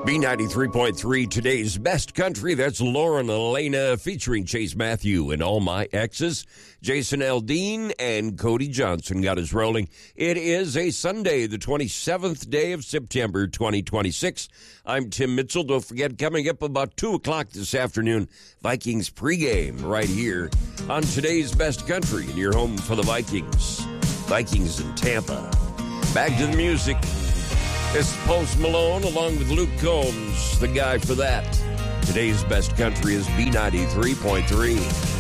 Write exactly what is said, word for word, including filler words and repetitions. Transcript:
B ninety-three point three, today's best country. That's Lauren Elena featuring Chase Matthew and All My Exes. Jason Aldean and Cody Johnson got us rolling. It is a Sunday, the twenty-seventh day of September, twenty twenty-six. I'm Tim Mitchell. Don't forget, coming up about two o'clock this afternoon, Vikings pregame right here on today's best country and your home for the Vikings. Vikings in Tampa. Back to the music. This is Post Malone along with Luke Combs, the guy for that. Today's best country is B ninety-three point three.